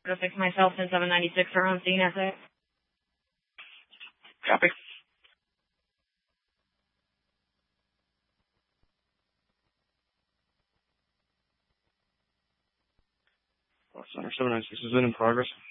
Go fix myself since 796 are on scene, essay. Copy. Center 796 has been in progress.